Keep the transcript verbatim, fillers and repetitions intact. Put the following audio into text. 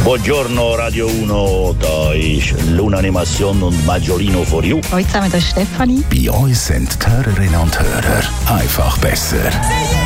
Buongiorno Radio uno, da ist Lunanimation und Maggiolino for you. Hallo zusammen, das ist Stefanie. Bei uns sind die Hörerinnen und Hörer einfach besser.